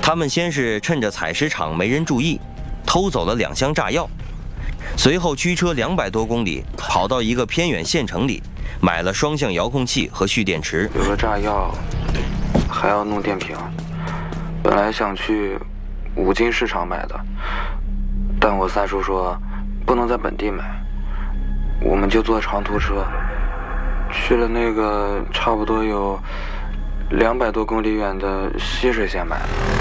他们先是趁着采石场没人注意，偷走了2箱炸药，随后驱车200多公里，跑到一个偏远县城里，买了双向遥控器和蓄电池。 有了炸药，还要弄电瓶。本来想去五金市场买的，但我三叔说不能在本地买，我们就坐长途车去了那个差不多有200多公里远的西水县买的。